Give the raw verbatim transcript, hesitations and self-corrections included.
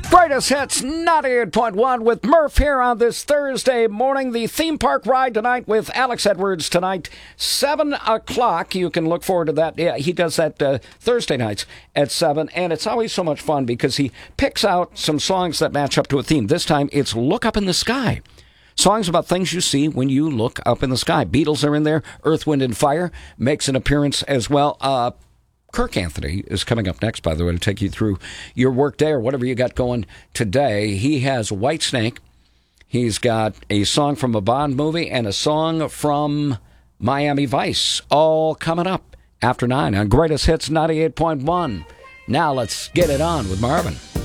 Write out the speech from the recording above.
Greatest Hits ninety-eight point one with Murph here on this Thursday morning. The theme park ride tonight with Alex Edwards tonight, seven o'clock. You can look forward to that. Yeah, he does that uh, Thursday nights at seven, and it's always so much fun because he picks out some songs that match up to a theme. This time it's Look Up in the Sky. Songs about things you see when you look up in the sky. Beatles are in there. Earth, Wind, and Fire makes an appearance as well. Uh, Kirk Anthony is coming up next, by the way, to take you through your work day or whatever you got going today. He has Whitesnake. He's got a song from a Bond movie and a song from Miami Vice, all coming up after nine on Greatest Hits ninety-eight point one. Now let's get it on with Marvin.